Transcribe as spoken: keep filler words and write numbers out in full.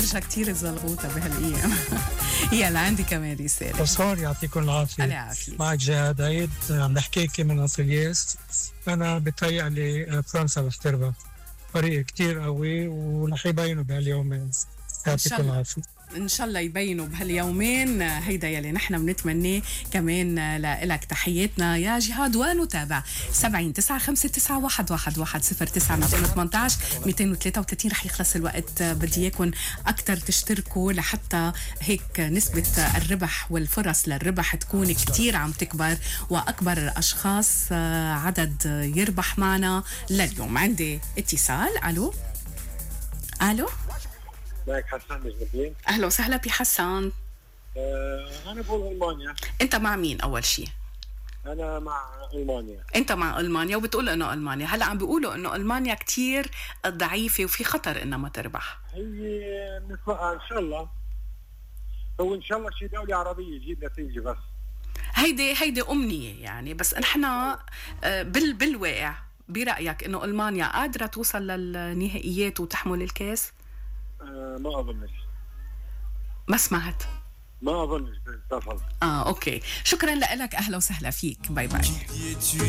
فرجة كتير زلغوطة بهالأيام. يلا عندي كمان رسالة. بصار يعطيكم العافية. العافية. معك جهاد عيد عم بحكيكي من أنطلياس. أنا بتهيألي فرنسا رح تربح، فريق كتير قوي ورح يبينوا بهاليومين. يعطيكم العافية. إن شاء الله يبينوا بهاليومين. هيدا يلي نحن بنتمناه كمان. لك تحياتنا يا جهاد، ونتابع سبعين تسعة خمسة تسعة واحد واحد واحد صفر تسعة مئتين وثمانية عشر مئتين وثلاثة وثلاثين. رح يخلص الوقت، بدي اياكم أكتر تشتركوا لحتى هيك نسبة الربح والفرص للربح تكون كتير عم تكبر، وأكبر الأشخاص عدد يربح معنا لليوم. عندي اتصال. ألو ألو معك حسان مجدين. أهلا وسهلا بحسان. أه أنا بقول ألمانيا. أنت مع مين أول شيء؟ أنا مع ألمانيا. أنت مع ألمانيا وبتقول إنه ألمانيا. هلأ عم بيقولوا إنه ألمانيا كتير ضعيفة وفي خطر إنها ما تربح. هي نتوقع إن شاء الله، هو إن شاء الله شي دولة عربية تجيب نتيجة بس. هيدي هيدي أمنية يعني، بس نحن بال بالواقع برأيك إنه ألمانيا قادرة توصل للنهائيات وتحمل الكاس؟ أه ما أظنش. ما سمعت. ما أظنش. تفضل. آه أوكي، شكرا لك. أهلا وسهلا فيك. باي باي.